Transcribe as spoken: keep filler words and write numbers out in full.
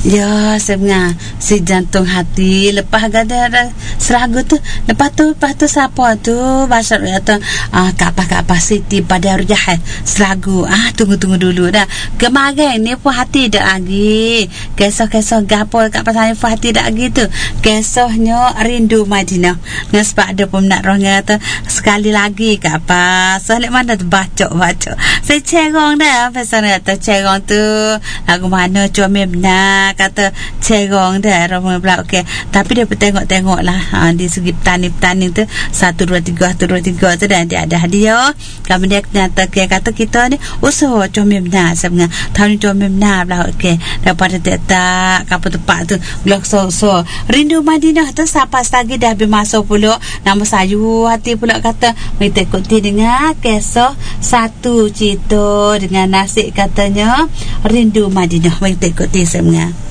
Ya, sebenarnya si jantung hati lepas gada seragu tu, lepas tu lepas tu siapa tu bahasa kata ah kapah-kapah Siti pada Rujah seragu. Ah tunggu-tunggu dulu dah. Kemarin ni pun hati dak lagi. Kesah-kesah gapo kat pasal pun hati dak lagi tu. Kesahnya rindu Madinah. Ngan sebab ada pun nak rohnya kata sekali lagi kat apa. Soal mana tu baca-baca. Saya cerong dah pasal kata cerong tu lagu mana comel benar kata cerong dah ramai pula okey. Tapi dia tengok-tengok lah ha, di segi petani-petani tu satu dua tiga satu dua tiga tu dah dia ada hadiah. Kemudian dia kata kata kita ni usaha comel benar sebenarnya. Tahun ni comel benar pula okey. Daripada tak apa tempat tu blok so-so rindu Madinah tu siapa lagi dah habis masuk pula nama sayu hati pula kata kita ikuti dengan kisah satu cerita dengan nasib katanya rindu Madinah. Kita ikuti sebenarnya.